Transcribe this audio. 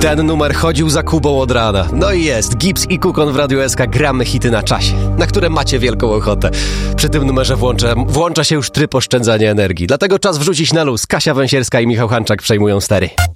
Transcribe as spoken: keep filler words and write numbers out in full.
Ten numer chodził za Kubą od rana. No i jest. Gips i Kukon w Radiu S K. Gramy hity na czasie, na które macie wielką ochotę. Przy tym numerze włącza, włącza się już tryb oszczędzania energii. Dlatego czas wrzucić na luz. Kasia Węsierska i Michał Hanczak przejmują stery.